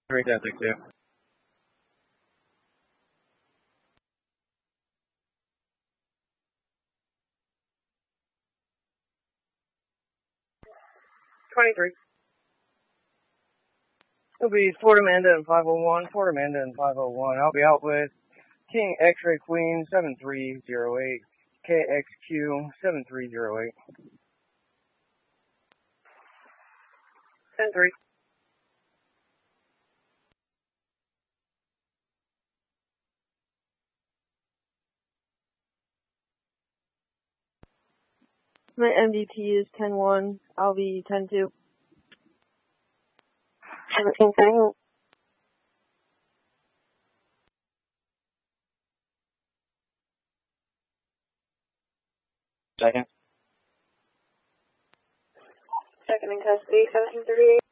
Great ethic too. It'll be Fort Amanda and 501. Fort Amanda and 501. I'll be out with King X-Ray Queen 7308. KXQ 7308. 10-3. My MDT is 10-1. I'll be 10-2. 17-3. Second. Second in custody, 17-38.